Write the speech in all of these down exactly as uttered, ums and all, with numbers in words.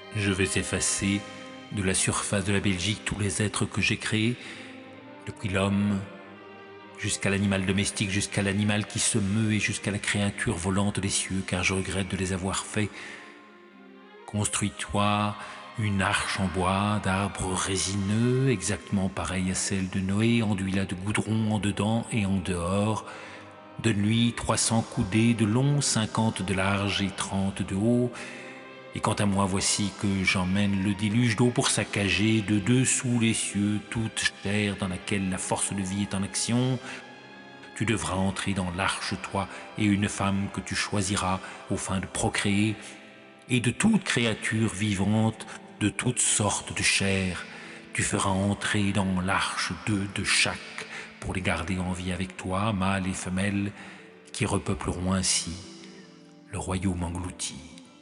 Je vais effacer de la surface de la Belgique tous les êtres que j'ai créés, depuis l'homme jusqu'à l'animal domestique, jusqu'à l'animal qui se meut et jusqu'à la créature volante des cieux, car je regrette de les avoir faits. Construis-toi une arche en bois d'arbres résineux, exactement pareille à celle de Noé, enduis-la de goudron en dedans et en dehors. Donne-lui trois cents coudées de long, cinquante de large et trente de haut. Et quant à moi, voici que j'emmène le déluge d'eau pour saccager de dessous les cieux toute chair dans laquelle la force de vie est en action. Tu devras entrer dans l'arche, toi et une femme que tu choisiras aux fins de procréer, et de toute créature vivante, de toutes sortes de chair, tu feras entrer dans l'arche deux de chaque, pour les garder en vie avec toi, mâles et femelles, qui repeupleront ainsi le royaume englouti.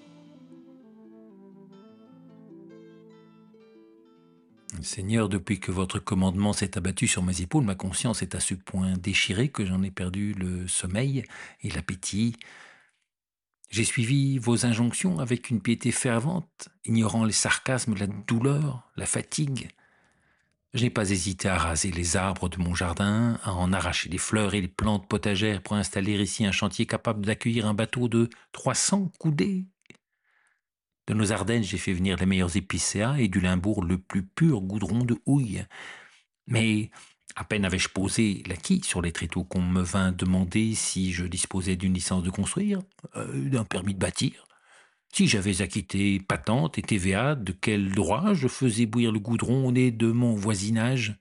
Seigneur, depuis que votre commandement s'est abattu sur mes épaules, ma conscience est à ce point déchirée que j'en ai perdu le sommeil et l'appétit. J'ai suivi vos injonctions avec une piété fervente, ignorant les sarcasmes, la douleur, la fatigue. Je n'ai pas hésité à raser les arbres de mon jardin, à en arracher les fleurs et les plantes potagères pour installer ici un chantier capable d'accueillir un bateau de trois cents coudées. De nos Ardennes, j'ai fait venir les meilleurs épicéas et du Limbourg le plus pur goudron de houille. Mais à peine avais-je posé l'acquis sur les tréteaux qu'on me vint demander si je disposais d'une licence de construire, euh, d'un permis de bâtir. Si j'avais acquitté patente et T V A, de quel droit je faisais bouillir le goudron au nez de mon voisinage?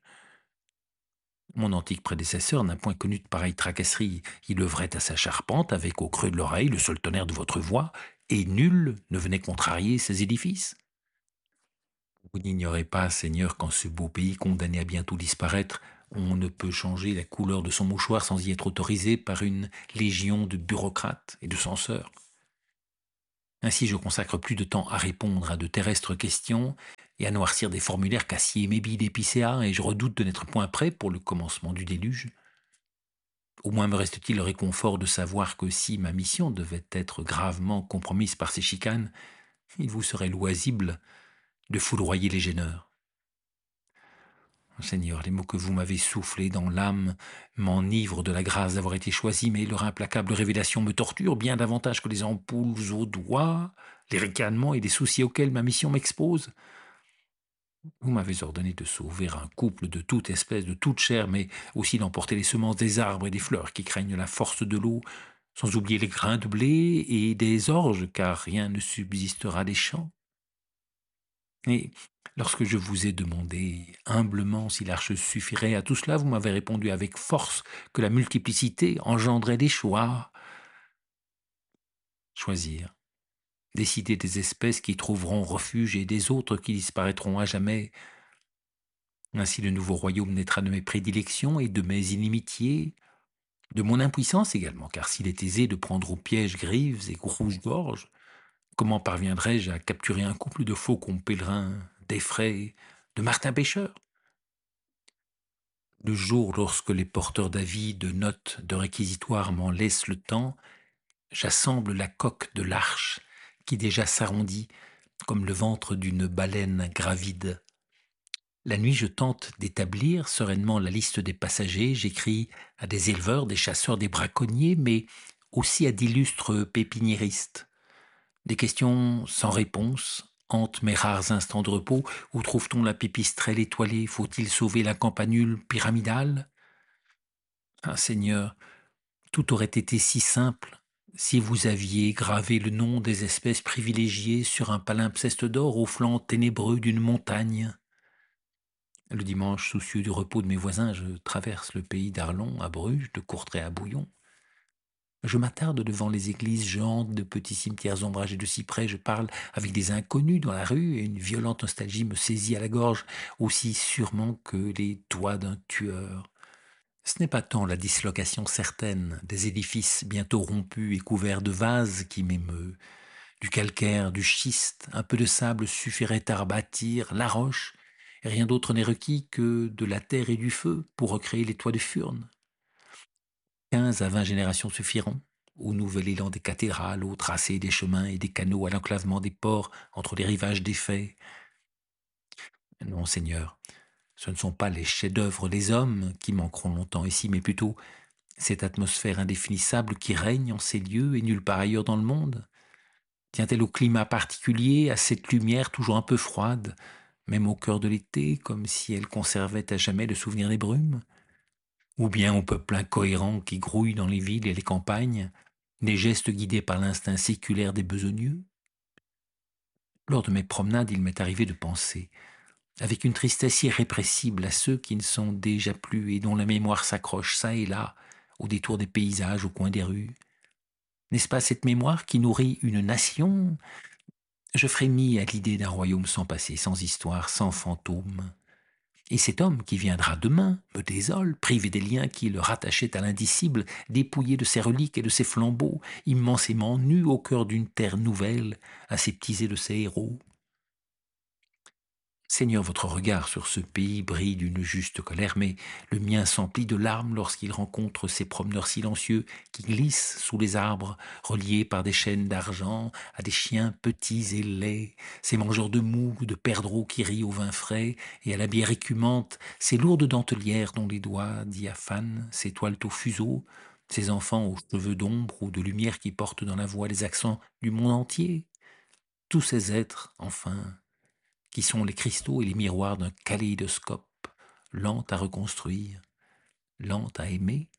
Mon antique prédécesseur n'a point connu de pareille tracasserie. Il œuvrait à sa charpente avec au creux de l'oreille le seul tonnerre de votre voix, et nul ne venait contrarier ses édifices. Vous n'ignorez pas, Seigneur, qu'en ce beau pays condamné à bientôt disparaître, on ne peut changer la couleur de son mouchoir sans y être autorisé par une légion de bureaucrates et de censeurs. Ainsi, je consacre plus de temps à répondre à de terrestres questions et à noircir des formulaires qu'à scier mes billes d'épicéa, et je redoute de n'être point prêt pour le commencement du déluge. Au moins me reste-t-il le réconfort de savoir que si ma mission devait être gravement compromise par ces chicanes, il vous serait loisible de foudroyer les gêneurs. Seigneur, les mots que vous m'avez soufflés dans l'âme m'enivrent de la grâce d'avoir été choisi, mais leur implacable révélation me torture bien davantage que les ampoules aux doigts, les ricanements et les soucis auxquels ma mission m'expose. Vous m'avez ordonné de sauver un couple de toute espèce, de toute chair, mais aussi d'emporter les semences des arbres et des fleurs qui craignent la force de l'eau, sans oublier les grains de blé et des orges, car rien ne subsistera des champs. Et lorsque je vous ai demandé humblement si l'arche suffirait à tout cela, vous m'avez répondu avec force que la multiplicité engendrait des choix. Choisir, décider des espèces qui trouveront refuge et des autres qui disparaîtront à jamais. Ainsi le nouveau royaume naîtra de mes prédilections et de mes inimitiés, de mon impuissance également, car s'il est aisé de prendre au piège grives et rouge-gorge, comment parviendrais-je à capturer un couple de faucons pèlerins, d'effraie, de martins pêcheurs? Le jour lorsque les porteurs d'avis, de notes, de réquisitoires m'en laissent le temps, j'assemble la coque de l'arche qui déjà s'arrondit comme le ventre d'une baleine gravide. La nuit, je tente d'établir sereinement la liste des passagers. J'écris à des éleveurs, des chasseurs, des braconniers, mais aussi à d'illustres pépiniéristes. Des questions sans réponse hantent mes rares instants de repos. Où trouve-t-on la pipistrelle étoilée? Faut-il sauver la campanule pyramidale? Ah, Seigneur, tout aurait été si simple si vous aviez gravé le nom des espèces privilégiées sur un palimpseste d'or au flanc ténébreux d'une montagne. Le dimanche, soucieux du repos de mes voisins, je traverse le pays d'Arlon à Bruges, de Courtrai à Bouillon. Je m'attarde devant les églises géantes de petits cimetières ombragés de cyprès. Je parle avec des inconnus dans la rue et une violente nostalgie me saisit à la gorge, aussi sûrement que les doigts d'un tueur. Ce n'est pas tant la dislocation certaine des édifices bientôt rompus et couverts de vases qui m'émeut. Du calcaire, du schiste, un peu de sable suffirait à rebâtir la roche, et rien d'autre n'est requis que de la terre et du feu pour recréer les toits de Furnes. Quinze à vingt générations suffiront. au nouvel élan des cathédrales, au tracé des chemins et des canaux, à l'enclavement des ports entre les rivages défaits. Non, Seigneur, ce ne sont pas les chefs-d'œuvre des hommes qui manqueront longtemps ici, mais plutôt cette atmosphère indéfinissable qui règne en ces lieux et nulle part ailleurs dans le monde. Tient-elle au climat particulier, à cette lumière toujours un peu froide, même au cœur de l'été, comme si elle conservait à jamais le souvenir des brumes? Ou bien au peuple incohérent qui grouille dans les villes et les campagnes, des gestes guidés par l'instinct séculaire des besogneux? Lors de mes promenades, il m'est arrivé de penser, avec une tristesse irrépressible, à ceux qui ne sont déjà plus et dont la mémoire s'accroche çà et là, au détour des paysages, au coin des rues. N'est-ce pas cette mémoire qui nourrit une nation? Je frémis à l'idée d'un royaume sans passé, sans histoire, sans fantômes. Et cet homme qui viendra demain me désole, privé des liens qui le rattachaient à l'indicible, dépouillé de ses reliques et de ses flambeaux, immensément nu au cœur d'une terre nouvelle, aseptisé de ses héros. Seigneur, votre regard sur ce pays brille d'une juste colère, mais le mien s'emplit de larmes lorsqu'il rencontre ces promeneurs silencieux qui glissent sous les arbres, reliés par des chaînes d'argent à des chiens petits et laids, ces mangeurs de mou, de perdreaux qui rient au vin frais et à la bière écumante, ces lourdes dentelières dont les doigts diaphanes s'étoilent au fuseau, ces enfants aux cheveux d'ombre ou de lumière qui portent dans la voix les accents du monde entier. Tous ces êtres, enfin, qui sont les cristaux et les miroirs d'un kaléidoscope, lent à reconstruire, lent à aimer.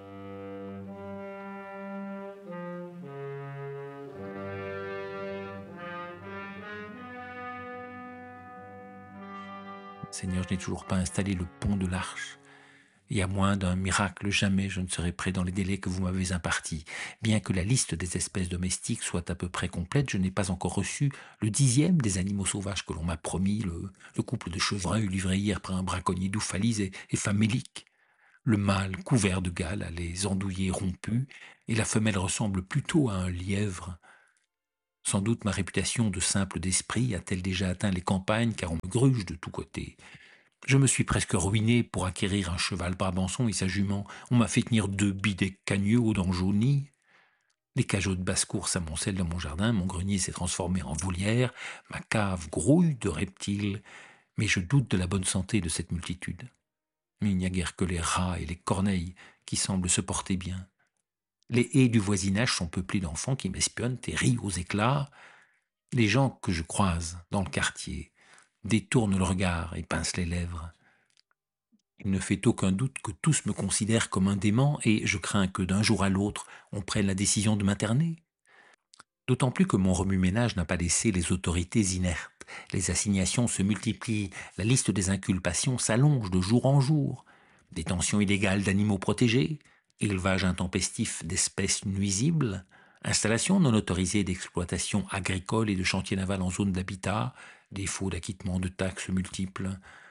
Seigneur, je n'ai toujours pas installé le pont de l'Arche, et à moins d'un miracle, jamais je ne serai prêt dans les délais que vous m'avez impartis. Bien que la liste des espèces domestiques soit à peu près complète, je n'ai pas encore reçu le dixième des animaux sauvages que l'on m'a promis, le, le couple de chevreuils livré hier par un braconnier d'Ouphalise et, et famélique. Le mâle, couvert de gales, a les andouillés rompus, et la femelle ressemble plutôt à un lièvre. Sans doute ma réputation de simple d'esprit a-t-elle déjà atteint les campagnes, car on me gruge de tous côtés. Je me suis presque ruiné pour acquérir un cheval brabançon et sa jument. On m'a fait tenir deux bidets cagneux aux dents jaunies. Les cageots de basse-cour s'amoncellent dans mon jardin, mon grenier s'est transformé en volière, ma cave grouille de reptiles, mais je doute de la bonne santé de cette multitude. Il n'y a guère que les rats et les corneilles qui semblent se porter bien. Les haies du voisinage sont peuplées d'enfants qui m'espionnent et rient aux éclats. Les gens que je croise dans le quartier détournent le regard et pincent les lèvres. Il ne fait aucun doute que tous me considèrent comme un dément et je crains que d'un jour à l'autre on prenne la décision de m'interner. D'autant plus que mon remue-ménage n'a pas laissé les autorités inertes. Les assignations se multiplient, la liste des inculpations s'allonge de jour en jour. Détention illégale d'animaux protégés, élevage intempestif d'espèces nuisibles, installation non autorisée d'exploitation agricole et de chantiers navals en zone d'habitat, défaut d'acquittement de taxes multiples.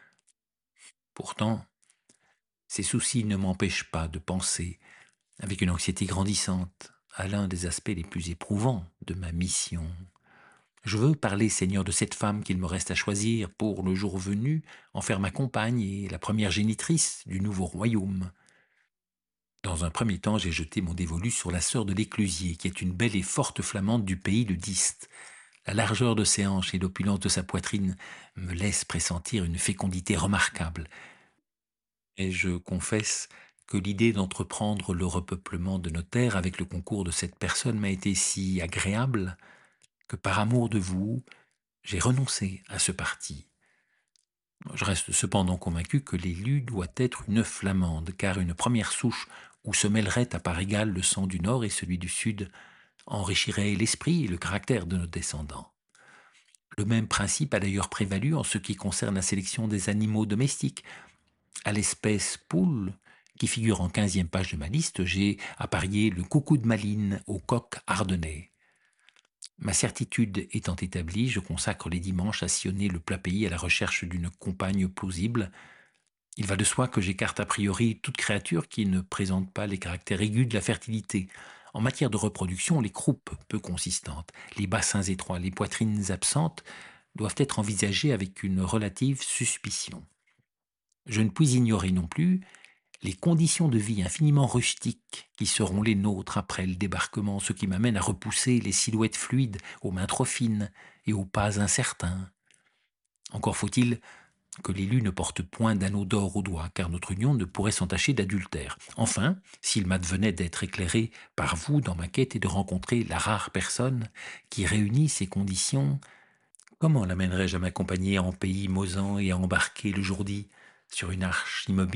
Pourtant, ces soucis ne m'empêchent pas de penser, avec une anxiété grandissante, à l'un des aspects les plus éprouvants de ma mission. Je veux parler, Seigneur, de cette femme qu'il me reste à choisir pour, le jour venu, en faire ma compagne et la première génitrice du nouveau royaume. Dans un premier temps, j'ai jeté mon dévolu sur la sœur de l'éclusier, qui est une belle et forte flamande du pays de Dist. La largeur de ses hanches et l'opulence de sa poitrine me laissent pressentir une fécondité remarquable. Et je confesse que l'idée d'entreprendre le repeuplement de nos terres avec le concours de cette personne m'a été si agréable que par amour de vous, j'ai renoncé à ce parti. Je reste cependant convaincu que l'élu doit être une flamande, car une première souche où se mêlerait à part égale le sang du Nord et celui du Sud enrichirait l'esprit et le caractère de nos descendants. Le même principe a d'ailleurs prévalu en ce qui concerne la sélection des animaux domestiques. À l'espèce poule, qui figure en quinzième page de ma liste, j'ai apparié le coucou de Malines au coq ardennais. Ma certitude étant établie, je consacre les dimanches à sillonner le plat pays à la recherche d'une compagne plausible. Il va de soi que j'écarte a priori toute créature qui ne présente pas les caractères aigus de la fertilité. En matière de reproduction, les croupes peu consistantes, les bassins étroits, les poitrines absentes doivent être envisagées avec une relative suspicion. Je ne puis ignorer non plus les conditions de vie infiniment rustiques qui seront les nôtres après le débarquement, ce qui m'amène à repousser les silhouettes fluides aux mains trop fines et aux pas incertains. Encore faut-il que l'élu ne porte point d'anneau d'or au doigt, car notre union ne pourrait s'entacher d'adultère. Enfin, s'il m'advenait d'être éclairé par vous dans ma quête et de rencontrer la rare personne qui réunit ces conditions, comment l'amènerais-je à m'accompagner en pays mosant et à embarquer le jour dit sur une arche immobile ?